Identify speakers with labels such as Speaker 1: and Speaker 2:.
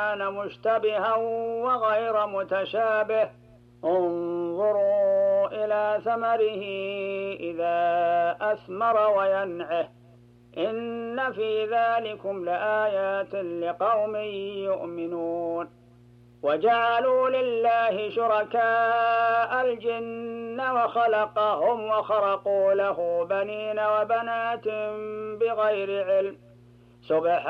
Speaker 1: مشتبها وغير متشابه انظروا إلى ثمره إذا أثمر وينعه إن في ذلكم لآيات لقوم يؤمنون وجعلوا لله شركاء الجن وخلقهم وخرقوا له بنين وبنات بغير علم سبحانه